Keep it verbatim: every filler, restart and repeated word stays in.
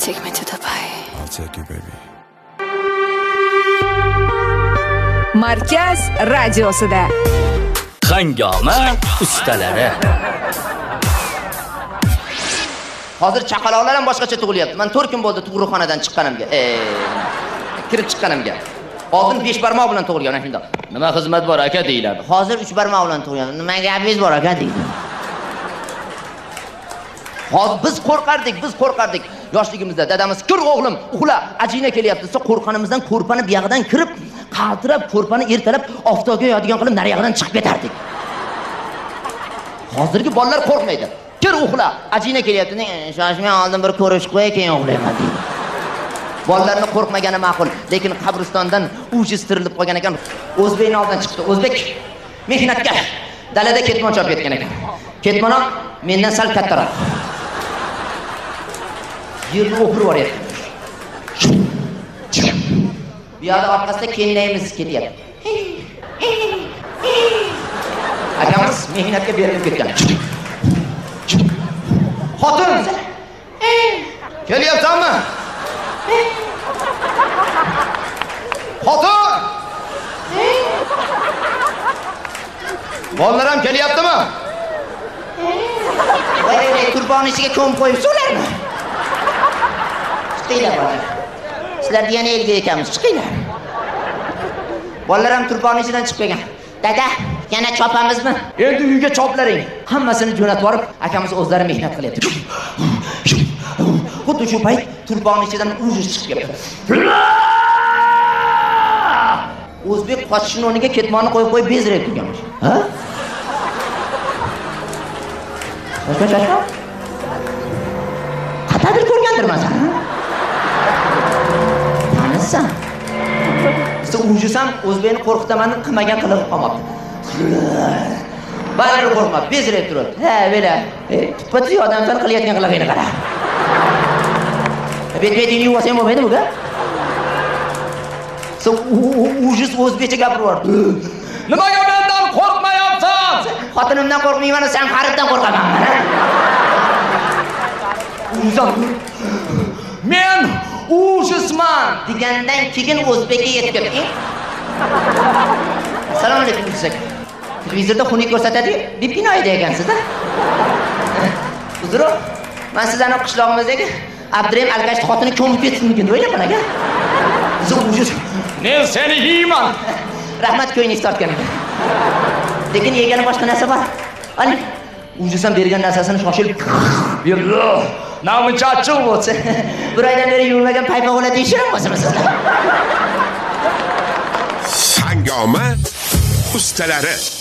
Take me to Dubai. I'll take you, baby. Markaz radiosida Hangoma ustalari. Hozir chaqaloqlar ham boshqacha tug'ilyapti. Men to'rt kun bo'ldi tug'ruqxonadan chiqqanimga. E, kirib chiqqanimga. Oldin besh barmoq bilan tug'ilgan shunda. Nima xizmat bor aka deyiladi. Hozir uch barmoq bilan tug'ilgan. Nima gapingiz bor aka deydi. Hozir biz qo'rqardik, biz qo'rqardik. Yoshligimizda dadamiz "Kir o'g'lim, uxla, ajina kelyapti" desa qo'rqanimizdan ko'rpani bu yoqdan kirib, qaltirab ko'rpani ertalab oftobga yo'digan qilib nariyog'idan chiqib ketardik. Hozirgi bolalar qo'rqmaydi. "Kir uxla, ajina kelyapti" deng, "Shoshmay oldin bir ko'rish qo'y, keyin uxlayman" deydi. Bolalarni qo'rqmagani ma'qul, lekin qabristondan ujiz tirilib qolgan ekan. O'zbekning oldidan chiqdi. O'zbek mehnatga dalada ketmon chopib ketgan ekan. Ketmon mendan sal kattaroq. Yerni o'pirib yuboryapti. Bu yoqda orqasida kennayimiz ketyapti. Akamiz mehnatga berilib ketgan. Xotin! Kelyapsanmi? Xotin! Bolalar ham kelyaptimi? Voy, qurbon ishiga ko'mib qo'yibsizlarmi? Chiqinglar bolalar. Sizlar yana elga ekanmiz, chiqinglar. Bolalar ham qurbon ishidan chiqib kelgan. Dada, yana chopamizmi? Endi uyga choplaring. Hammasini jo'natib borib, akamiz o'zlari mehnat qilyapti. Xuddi shu payt turbon ichidan ujiz chiqib keldi. O'zbek qochishning o'rniga ketmonni qo'yib qo'yib bezrayib turganmish. Ha? Boshqa chashma? Qatadir ko'rgandirman sen. Tanisa. Siz ujiz ham o'zbekni qo'rqitamanni qilmagan qilib qolmoqda. Bari qo'rqma, bezrayib turibdi. Ha, bela. Tipati odamlar qilayotgan qilag'ini qara. Bet-betini yuvasam bo'lmaydi bu-ga? Siz ujiz o'zbekcha gapiryapti. Nimaga mendan qo'rqmayapsan? Xotinimdan qo'rqmayman, sen qaribdan qo'rqaman. Uzam. Men ujizman degandan keyin o'zbekka yetib ketdi. Assalomu alaykum desak. Televizorda xunuk ko'rsatadi, deb binoyda ekansiz-da. Uzr, men sizlarning qishlog'imizdagi Abdurahim Alkashning xotini ko'mib ketsinmikin deb o'ylayapman aka. Siz ujiz. Men seni yeyman. Rahmat ko'yingiz tortgan ekan. Lekin yegani boshqa narsa bor. Oling. Ujizdan bergan narsasini shoshilib berdi. Namuncha achchiq bo'lsa, bir oydan beri yurmagan paypoqlar deyishim bo'lsa sizlar. Hangoma ustalari.